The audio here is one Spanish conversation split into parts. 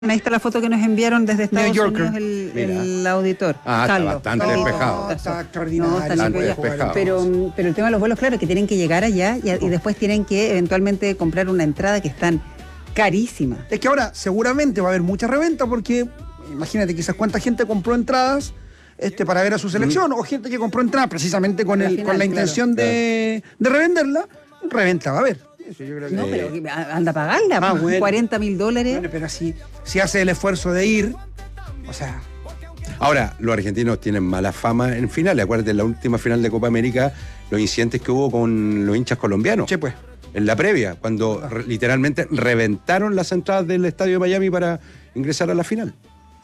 Ahí está la foto que nos enviaron desde Estados Unidos el auditor. Está bastante despejado. Está extraordinario. bastante despejado. Pero el tema de los vuelos, claro, que tienen que llegar allá y después tienen que eventualmente comprar una entrada que están carísimas. Es que ahora seguramente va a haber mucha reventa porque imagínate quizás cuánta gente compró entradas para ver a su selección o gente que compró entradas precisamente con la intención de revenderla. Reventa va a haber. Eso yo creo que pero anda a pagarla, bueno. $40.000. Bueno, pero si hace el esfuerzo de ir, o sea... Ahora, los argentinos tienen mala fama en finales. Acuérdate, en la última final de Copa América, los incidentes que hubo con los hinchas colombianos. Sí, pues. En la previa, cuando literalmente reventaron las entradas del estadio de Miami para ingresar a la final.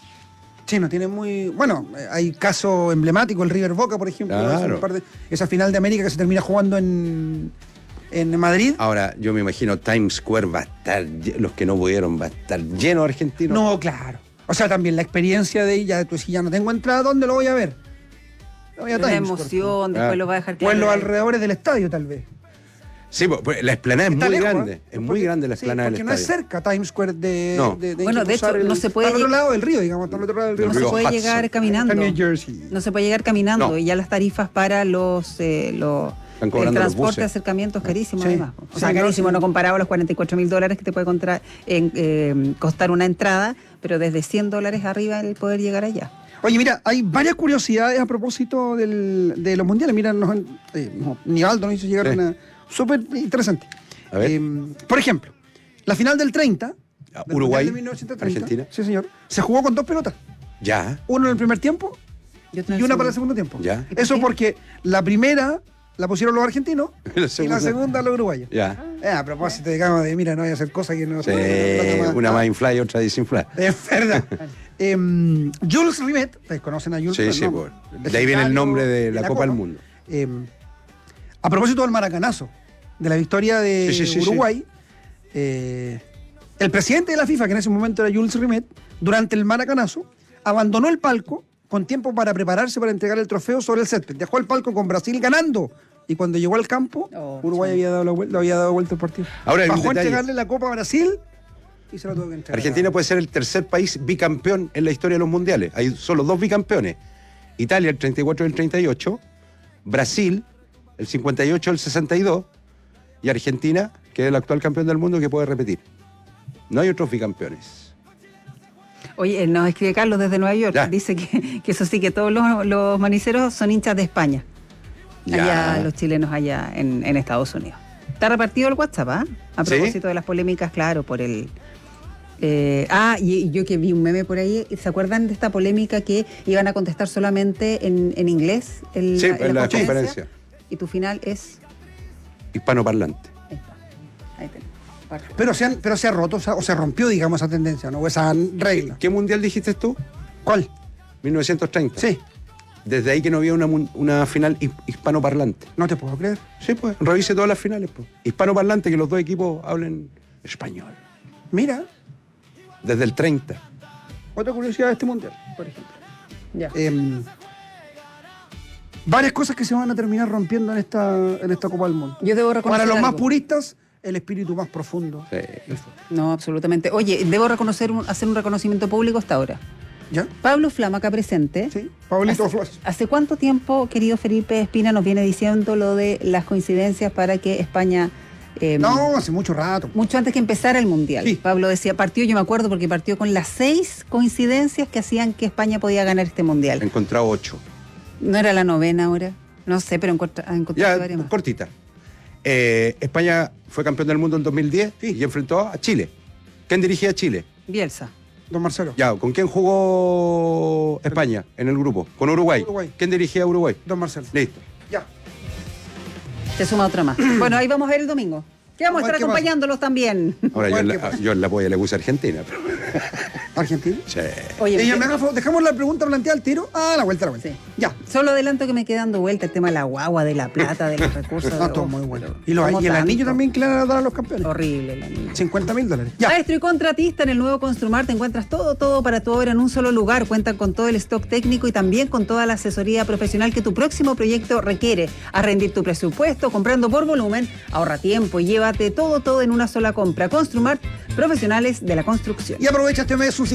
Sí, no tiene muy... Bueno, hay caso emblemático, el River Boca, por ejemplo. Claro. Esa final de América que se termina jugando en Madrid. Ahora, yo me imagino Times Square va a estar, los que no pudieron, va a estar lleno de argentinos. No, claro. O sea, también la experiencia de ella, tú si ya no tengo entrada, ¿dónde lo voy a ver? Lo voy a La Times emoción, Square. después lo va a dejar O en los alrededores del estadio, tal vez. Sí, pues la explanada es Está muy lejos, grande. Es muy grande la explanada del porque estadio. no es cerca Times Square de Bueno, de hecho, no se puede Está al otro lado del río, digamos, está al otro lado del río. No se río puede Hudson. llegar caminando. Está en New Jersey. No se puede llegar caminando No. y ya las tarifas para el Están cobrando los transporte, buses. acercamientos carísimos Sí. además. O sea, Sí, carísimo, sí. no comparado a los $44.000 que te puede costar una entrada, pero desde $100 arriba el poder llegar allá. Oye, mira, hay varias curiosidades a propósito de los mundiales. Mira, Nivaldo nos hizo llegar una súper interesante. A ver. Por ejemplo, la final del 30, del Uruguay, Mundial de 1930, Argentina. sí señor, se jugó con 2 pelotas. Ya, Uno en el primer tiempo Y otra y una para el segundo tiempo. Ya. ¿Y por Eso qué? porque la primera la pusieron los argentinos La y la segunda- segunda los uruguayos. ya. A propósito, digamos, de mira, no voy a hacer cosas que no... Sí, una más inflada y otra desinflada. Es verdad. Jules Rimet, ¿ustedes conocen a Jules? Sí, sí, ¿no? por- de ahí viene el nombre de la Copa del Mundo. A propósito del maracanazo, de la victoria de Sí. Uruguay, el presidente de la FIFA, que en ese momento era Jules Rimet, durante el maracanazo, abandonó el palco con tiempo para prepararse para entregar el trofeo sobre el césped. Dejó el palco con Brasil ganando. Y cuando llegó al campo, Uruguay había dado vuelta al partido. Ahora hay un Bajó a detalle. entregarle la Copa a Brasil y se lo tuvo que entregar. Argentina puede ser el tercer país bicampeón en la historia de los mundiales. Hay solo 2 bicampeones. Italia el 34 y el 38, Brasil el 58 y el 62 y Argentina, que es el actual campeón del mundo, que puede repetir. No hay otros bicampeones. Oye, nos escribe Carlos desde Nueva York. Ya. Dice que eso sí, que todos los maniceros son hinchas de España. Allá, Ya. los chilenos allá en Estados Unidos. Está repartido el WhatsApp, ¿ah? A ¿Sí? propósito de las polémicas, claro, por el... y yo que vi un meme por ahí, ¿se acuerdan de esta polémica que iban a contestar solamente en inglés? Sí, en la conferencia. Y tu final es... Hispanoparlante. Ahí está. Ahí tenemos. Perfecto. Pero se ha roto, o se rompió, digamos, esa tendencia, ¿no? O esa regla. ¿Qué mundial dijiste tú? ¿Cuál? 1930. Sí, Desde ahí que no había una final hispanoparlante. no te puedo creer. Sí, pues, revise todas las finales, pues. Hispanoparlante, que los dos equipos hablen español. Mira, Desde el 30. otra curiosidad de este mundial, por ejemplo. Ya. Varias cosas que se van a terminar rompiendo en esta Copa del Mundo. Yo debo reconocer Para los más algo. puristas, el espíritu más profundo. Sí. del fútbol. No, absolutamente. Oye, debo hacer un reconocimiento público hasta ahora. ¿Ya? Pablo Flama, acá presente. Sí, Pablito ¿Hace, Flores. ¿Hace cuánto tiempo, querido Felipe Espina, nos viene diciendo lo de las coincidencias para que España... No, hace mucho rato. Mucho antes que empezara el Mundial. Sí. Pablo decía, yo me acuerdo porque partió con las 6 coincidencias que hacían que España podía ganar este Mundial. He encontrado 8. ¿No era la 9ª ahora? No sé, pero encontré Ya, varias más. cortita. España fue campeón del mundo en 2010 y enfrentó a Chile. ¿Quién dirigía a Chile? Bielsa. Don Marcelo. Ya, ¿con quién jugó España en el grupo? Con Uruguay. Uruguay. ¿Quién dirigía a Uruguay? Don Marcelo. Listo. Ya. Se suma otra más. Bueno, ahí vamos a ver el domingo. Que vamos a estar ¿Qué pasa? acompañándolos también. Ahora Juan, ¿qué pasa? yo en la polla le puse Argentina. Pero... ¿Argentina? Sí. Oye, Ella me haga favor, dejamos la pregunta planteada al tiro. La vuelta. Sí. Ya. Solo adelanto que me queda dando vuelta el tema de la guagua, de la plata, de los recursos. Todo muy bueno. pero Y el ¿cómo anillo tanto? también que le van a dar a los campeones. Horrible el anillo. $50,000. Ya. Maestro y contratista, en el nuevo Construmar te encuentras todo para tu obra en un solo lugar. Cuentan con todo el stock técnico y también con toda la asesoría profesional que tu próximo proyecto requiere. A rendir tu presupuesto comprando por volumen, ahorra tiempo y llévate todo en una sola compra. Construmar, profesionales de la construcción. Y aprovecha este mes sus